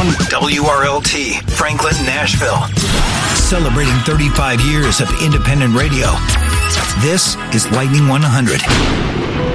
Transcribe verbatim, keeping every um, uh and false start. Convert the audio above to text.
From W R L T, Franklin, Nashville. Celebrating thirty-five years of independent radio. This is Lightning one hundred.